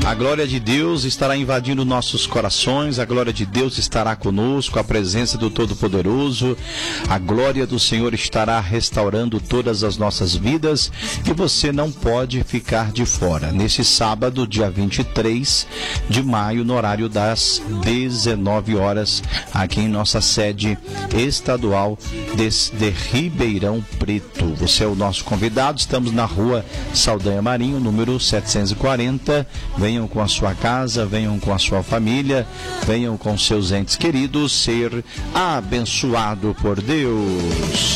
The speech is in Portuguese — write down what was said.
A glória de Deus estará invadindo nossos corações, a glória de Deus estará conosco, a presença do Todo-Poderoso, a glória do Senhor estará restaurando todas as nossas vidas e você não pode ficar de fora. Nesse sábado, dia 23 de maio, no horário das 19 horas, aqui em nossa sede estadual de Ribeirão Preto. Você é o nosso convidado, estamos na rua Saldanha Marinho, número 740. Venham com a sua casa, venham com a sua família, venham com seus entes queridos ser abençoado por Deus.